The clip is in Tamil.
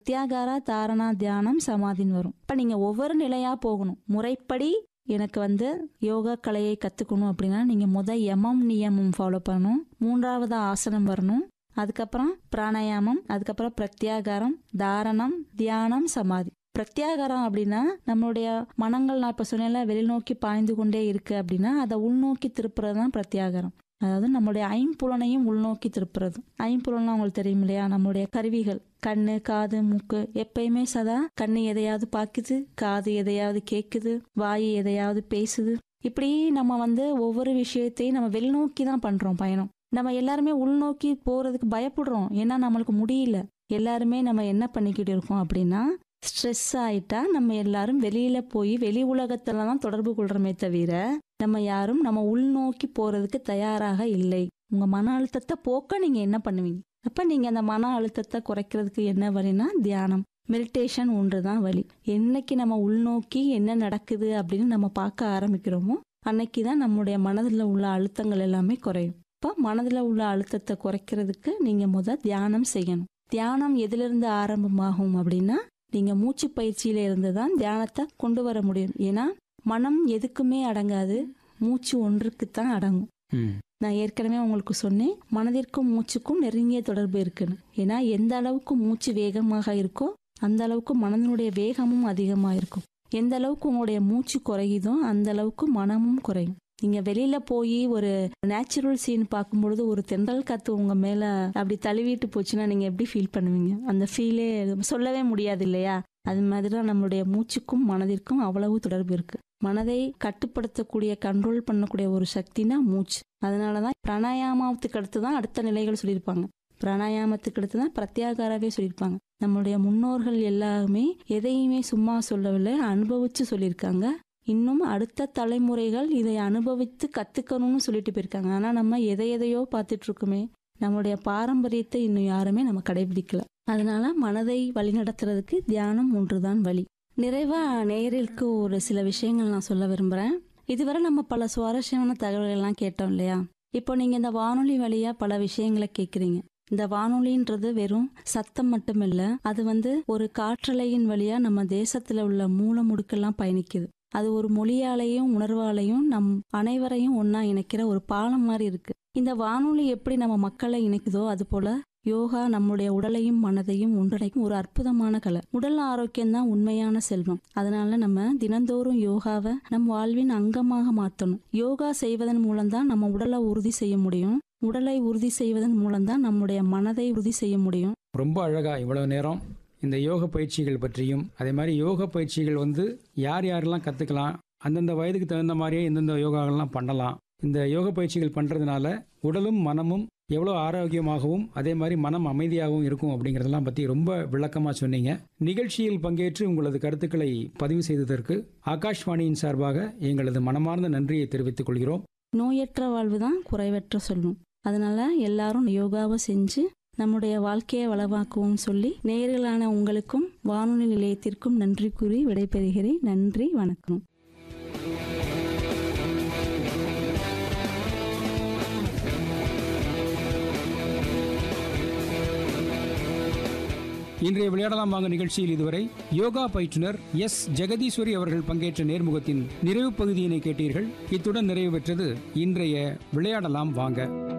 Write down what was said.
பிரத்யாகாரா, தாரணா, தியானம், சமாதின்னு வரும். இப்போ நீங்கள் ஒவ்வொரு நிலையாக போகணும். முறைப்படி எனக்கு யோகா கலையை கற்றுக்கணும் அப்படின்னா நீங்கள் யமம் நியமம் ஃபாலோ பண்ணணும். 3வது ஆசனம் வரணும். அதுக்கப்புறம் பிராணாயாமம், அதுக்கப்புறம் பிரத்யாகாரம், தாரணம், தியானம், சமாதி. பிரத்யாகாரம் அப்படின்னா நம்மளுடைய மனங்கள், நான் இப்போ சொன்னேன்ல, வெளிநோக்கி பாய்ந்து கொண்டே இருக்கு அப்படின்னா அதை உள்நோக்கி திருப்புறது தான் பிரத்யாகாரம். அதாவது நம்மளுடைய ஐம்புலனையும் உள்நோக்கி திருப்புறது. ஐம்புலன்லாம் உங்களுக்கு தெரியும் இல்லையா? நம்மளுடைய கருவிகள் கண்ணு, காது, மூக்கு. எப்பயுமே சதா கண்ணு எதையாவது பார்க்குது, காது எதையாவது கேட்குது, வாய் எதையாவது பேசுது. இப்படி நம்ம ஒவ்வொரு விஷயத்தையும் நம்ம வெளிநோக்கி தான் பண்றோம் பயணம். நம்ம எல்லாருமே உள்நோக்கி போறதுக்கு பயப்படுறோம். ஏன்னா நம்மளுக்கு முடியல. எல்லாருமே நம்ம என்ன பண்ணிக்கிட்டு இருக்கோம் அப்படின்னா, ஸ்ட்ரெஸ் ஆயிட்டா நம்ம எல்லாரும் வெளியில போய் வெளி உலகத்துல தான் தொடர்பு கொள்றோமே தவிர நம்ம யாரும் நம்ம உள்நோக்கி போறதுக்கு தயாராக இல்லை. உங்க மன அழுத்தத்தை போக்க நீங்க என்ன பண்ணுவீங்க? அப்ப நீங்க அந்த மன அழுத்தத்தை குறைக்கிறதுக்கு என்ன வழினா தியானம், மெடிடேஷன் ஒன்றுதான் வழி. என்னைக்கு நம்ம உள்நோக்கி என்ன நடக்குது அப்படின்னு நம்ம பார்க்க ஆரம்பிக்கிறோமோ அன்னைக்கு தான் நம்முடைய மனதில் உள்ள அழுத்தங்கள் எல்லாமே குறையும். இப்போ மனதில் உள்ள அழுத்தத்தை குறைக்கிறதுக்கு நீங்க தியானம் செய்யணும். தியானம் எதிலிருந்து ஆரம்பமாகும் அப்படின்னா நீங்க மூச்சு பயிற்சியில இருந்து தான் தியானத்தை கொண்டு வர முடியும். ஏன்னா மனம் எதுக்குமே அடங்காது, மூச்சு ஒன்றுக்குத்தான் அடங்கும். நான் ஏற்கனவே உங்களுக்கு சொன்னேன், மனதிற்கும் மூச்சுக்கும் நெருங்கிய தொடர்பு இருக்குன்னு. ஏன்னா எந்த அளவுக்கு மூச்சு வேகமாக இருக்கோ அந்த அளவுக்கு மனதினுடைய வேகமும் அதிகமாக இருக்கும். எந்த அளவுக்கு உங்களுடைய மூச்சு குறையுதோ அந்த அளவுக்கு மனமும் குறையும். நீங்க வெளியில போய் ஒரு நேச்சுரல் சீன் பார்க்கும்பொழுது ஒரு தென்றல் காத்து உங்க மேல அப்படி தழுவிட்டு போச்சுன்னா நீங்க எப்படி ஃபீல் பண்ணுவீங்க? அந்த ஃபீலே சொல்லவே முடியாது இல்லையா? அது மாதிரிதான் நம்மளுடைய மூச்சுக்கும் மனதிற்கும் அவ்வளவு தொடர்பு இருக்கு. மனதை கட்டுப்படுத்தக்கூடிய, கண்ட்ரோல் பண்ணக்கூடிய ஒரு சக்தினா மூச்சு. அதனாலதான் பிராணாயாமத்துக்கு அடுத்துதான் அடுத்த நிலைகள் சொல்லியிருப்பாங்க. பிராணாயாமத்துக்கு அடுத்துதான் பிரத்யாகாராவே சொல்லியிருப்பாங்க. நம்மளுடைய முன்னோர்கள் எல்லாருமே எதையுமே சும்மா சொல்லவில்லை, அனுபவிச்சு சொல்லியிருக்காங்க. இன்னும் அடுத்த தலைமுறைகள் இதை அனுபவித்து கத்துக்கணும்னு சொல்லிட்டு போயிருக்காங்க. ஆனா நம்ம எதையோ பார்த்துட்டு இருக்கோமே, நம்மளுடைய பாரம்பரியத்தை இன்னும் யாருமே நம்ம கடைபிடிக்கல. அதனால மனதை வழிநடத்துறதுக்கு தியானம் ஒன்றுதான் வழி. நிறைவா நேயர்களுக்கு ஒரு சில விஷயங்கள் நான் சொல்ல விரும்புறேன். இதுவரை நம்ம பல சுவாரஸ்யமான தகவல்கள் எல்லாம் கேட்டோம் இல்லையா? இப்போ நீங்க இந்த வானொலி வழியா பல விஷயங்களை கேட்குறீங்க. இந்த வானொலின்றது வெறும் சத்தம் மட்டும் இல்ல, அது ஒரு காற்றலையின் வழியா நம்ம தேசத்துல உள்ள மூல முடுக்கெல்லாம் பயணிக்குது. அது ஒரு மொழியாலையும் உணர்வாலையும் நம் அனைவரையும் ஒன்னா இணைக்கிற ஒரு பாலம் மாதிரி இருக்கு. இந்த வானொலி எப்படி நம்ம மக்களை இணைக்குதோ அது போல யோகா நம்முடைய உடலையும் மனதையும் ஒன்றிணைக்கும் ஒரு அற்புதமான கலை. உடல் ஆரோக்கியம் தான் உண்மையான செல்வம். அதனால நம்ம தினந்தோறும் யோகாவை நம் வாழ்வின் அங்கமாக மாற்றணும். யோகா செய்வதன் மூலம்தான் நம்ம உடலை உறுதி செய்ய முடியும். உடலை உறுதி செய்வதன் மூலம்தான் நம்முடைய மனதை உறுதி செய்ய முடியும். ரொம்ப அழகா இவ்வளவு நேரம் இந்த யோக பயிற்சிகள் பற்றியும், அதே மாதிரி யோக பயிற்சிகள் யார் யாரெல்லாம் கற்றுக்கலாம், அந்தந்த வயதுக்கு தகுந்த மாதிரியே எந்தெந்த யோகாக்கள்லாம் பண்ணலாம், இந்த யோக பயிற்சிகள் பண்ணுறதுனால உடலும் மனமும் எவ்வளோ ஆரோக்கியமாகவும் அதே மாதிரி மனம் அமைதியாகவும் இருக்கும் அப்படிங்கிறதெல்லாம் பற்றி ரொம்ப விளக்கமாக சொன்னீங்க. நிகழ்ச்சியில் பங்கேற்று உங்களது கருத்துக்களை பதிவு செய்ததற்கு ஆகாஷ்வாணியின் சார்பாக எங்களது மனமார்ந்த நன்றியை தெரிவித்துக் கொள்கிறோம். நோயற்ற வாழ்வு தான் குறைவற்ற சொல்லும். அதனால எல்லாரும் யோகாவை செஞ்சு நம்முடைய வாழ்க்கையை வளமாக்குவோம் சொல்லி நேயர்களான உங்களுக்கும் வானொலி நிலையத்திற்கும் நன்றி கூறி விடைபெறுகிறேன். நன்றி, வணக்கம். இன்றைய விளையாடலாம் வாங்க நிகழ்ச்சியில் இதுவரை யோகா பயிற்றுனர் எஸ் ஜெகதீஸ்வரி அவர்கள் பங்கேற்ற நேர்முகத்தின் நிறைவு பகுதியினை கேட்டீர்கள். இத்துடன் நிறைவு பெற்றது இன்றைய விளையாடலாம் வாங்க.